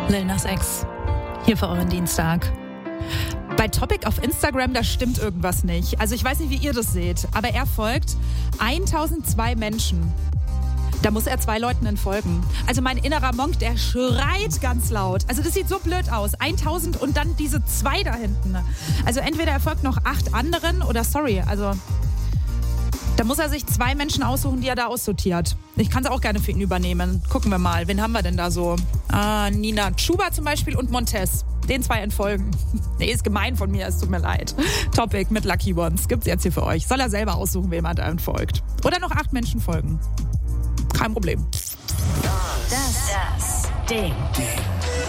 Lil Nas X, hier für euren Dienstag. Bei Topic auf Instagram, da stimmt irgendwas nicht. Also ich weiß nicht, wie ihr das seht, aber er folgt 1002 Menschen. Da muss er 2 Leuten entfolgen. Also mein innerer Monk, der schreit ganz laut. Also das sieht so blöd aus. 1000 und dann diese 2 da hinten. Also entweder er folgt noch 8 anderen oder also da muss er sich 2 Menschen aussuchen, die er da aussortiert. Ich kann es auch gerne für ihn übernehmen. Gucken wir mal, wen haben wir denn da so? Nina Chuba zum Beispiel und Montez. Den 2 entfolgen. Nee, ist gemein von mir, es tut mir leid. Topic mit Lucky Ones gibt's jetzt hier für euch. Soll er selber aussuchen, wem er da entfolgt. Oder noch 8 Menschen folgen. Kein Problem. Das Ding.